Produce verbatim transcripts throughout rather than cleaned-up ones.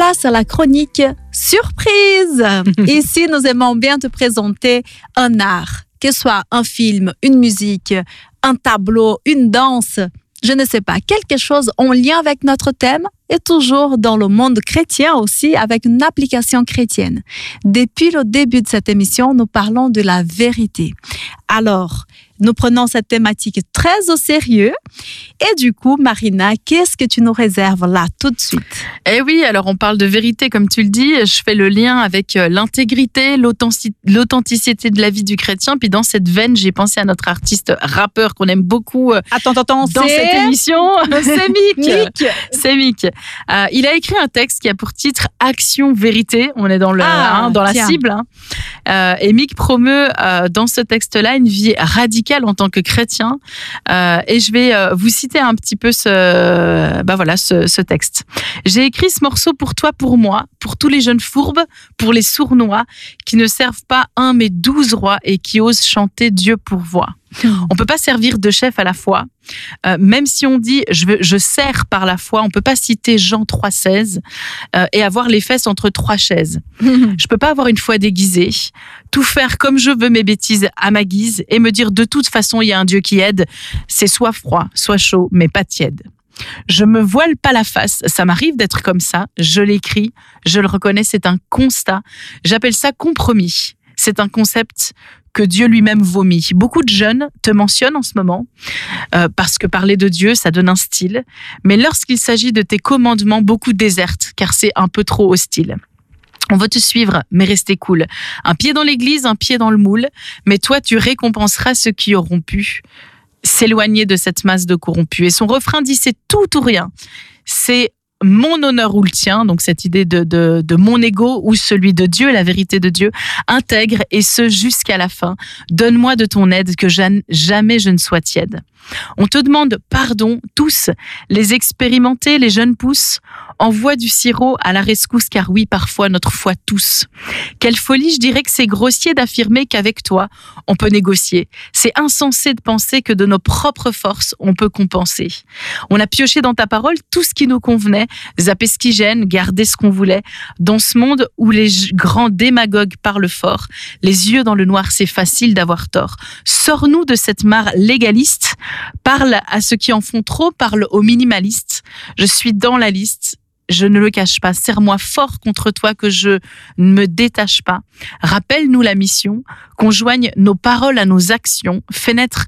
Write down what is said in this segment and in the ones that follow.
place à la chronique surprise. Ici, nous aimons bien te présenter un art, que ce soit un film, une musique, un tableau, une danse, je ne sais pas, quelque chose en lien avec notre thème et toujours dans le monde chrétien aussi avec une application chrétienne. Depuis le début de cette émission, nous parlons de la vérité. Alors, nous prenons cette thématique très au sérieux. Et du coup, Marina, qu'est-ce que tu nous réserves là tout de suite? Eh oui, alors on parle de vérité, comme tu le dis. Je fais le lien avec l'intégrité, l'authenticité de la vie du chrétien. Puis dans cette veine, j'ai pensé à notre artiste rappeur qu'on aime beaucoup attends, attends, dans c'est... cette émission. C'est Mick. Mick. C'est Mick. Euh, il a écrit un texte qui a pour titre Action Vérité. On est dans, le, ah, hein, dans la tiens. cible. Hein. Euh, et Mick promeut euh, dans ce texte-là une vie radicale en tant que chrétien. Euh, et je vais euh, vous citer un petit peu ce, bah voilà, ce, ce texte. J'ai écrit ce morceau pour toi, pour moi, pour tous les jeunes fourbes, pour les sournois qui ne servent pas un mais douze rois et qui osent chanter Dieu pour voix. On peut pas servir deux chefs à la fois. Euh, même si on dit je, veux, je sers par la foi, on peut pas citer Jean trois seize euh, et avoir les fesses entre trois chaises. Je peux pas avoir une foi déguisée, tout faire comme je veux mes bêtises à ma guise et me dire de toute façon il y a un Dieu qui aide. C'est soit froid, soit chaud, mais pas tiède. Je me voile pas la face, ça m'arrive d'être comme ça, je l'écris, je le reconnais, c'est un constat. J'appelle ça compromis. C'est un concept que Dieu lui-même vomit. Beaucoup de jeunes te mentionnent en ce moment euh, parce que parler de Dieu, ça donne un style. Mais lorsqu'il s'agit de tes commandements, beaucoup désertent car c'est un peu trop hostile. On veut te suivre, mais rester cool. Un pied dans l'église, un pied dans le moule. Mais toi, tu récompenseras ceux qui auront pu s'éloigner de cette masse de corrompus. Et son refrain dit c'est tout ou rien. C'est mon honneur ou le tien, donc cette idée de, de, de mon ego ou celui de Dieu, la vérité de Dieu, intègre et ce jusqu'à la fin. Donne-moi de ton aide que jamais je ne sois tiède. On te demande pardon, tous, les expérimentés, les jeunes pousses, envoie du sirop à la rescousse, car oui, parfois notre foi tous. Quelle folie, je dirais que c'est grossier d'affirmer qu'avec toi, on peut négocier. C'est insensé de penser que de nos propres forces, on peut compenser. On a pioché dans ta parole tout ce qui nous convenait, zappé ce qui gêne, gardé ce qu'on voulait. Dans ce monde où les grands démagogues parlent fort, les yeux dans le noir, c'est facile d'avoir tort. Sors-nous de cette mare légaliste. Parle à ceux qui en font trop, parle aux minimalistes. Je suis dans la liste, je ne le cache pas. Serre-moi fort contre toi que je ne me détache pas. Rappelle-nous la mission, qu'on joigne nos paroles à nos actions. Fais naître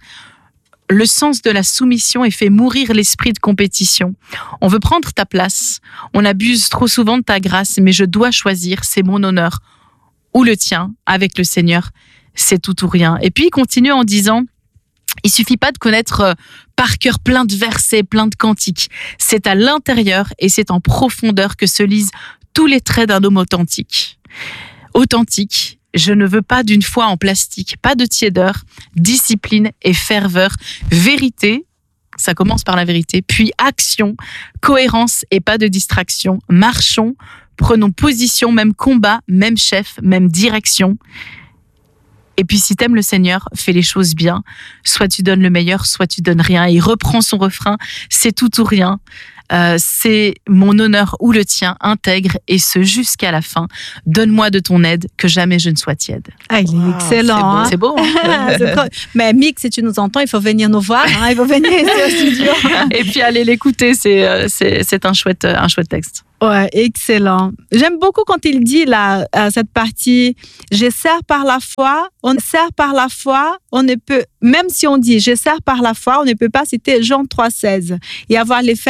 le sens de la soumission et fais mourir l'esprit de compétition. On veut prendre ta place, on abuse trop souvent de ta grâce, mais je dois choisir, c'est mon honneur. Ou le tien, avec le Seigneur, c'est tout ou rien. Et puis il continue en disant... Il suffit pas de connaître par cœur plein de versets, plein de cantiques. C'est à l'intérieur et c'est en profondeur que se lisent tous les traits d'un homme authentique. Authentique, je ne veux pas d'une foi en plastique, pas de tiédeur, discipline et ferveur. Vérité, ça commence par la vérité, puis action, cohérence et pas de distraction. Marchons, prenons position, même combat, même chef, même direction. Et puis, si t'aimes le Seigneur, fais les choses bien. Soit tu donnes le meilleur, soit tu donnes rien. Et il reprend son refrain, c'est tout ou rien. Euh, c'est mon honneur ou le tien, intègre, et ce jusqu'à la fin. Donne-moi de ton aide, que jamais je ne sois tiède. Ah, il est wow, excellent. C'est beau. Hein? C'est beau. Hein? C'est trop... Mais Mick, si tu nous entends, il faut venir nous voir. Hein? Il faut venir ici au studio. Et puis, allez l'écouter, c'est, c'est, c'est un, chouette, un chouette texte. Ouais, excellent. J'aime beaucoup quand il dit là, cette partie, je sers par la foi, on sert par la foi, on ne peut, même si on dit je sers par la foi, on ne peut pas citer Jean trois seize et avoir l'effet